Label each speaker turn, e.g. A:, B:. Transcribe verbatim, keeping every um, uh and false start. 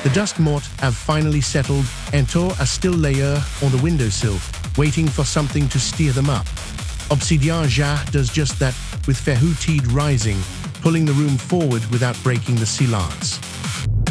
A: The dust motes have finally settled, and Tor are still layer on the windowsill, waiting for something to steer them up. Obsidian Ja does just that, with Ferhutid rising, pulling the room forward without breaking the silence.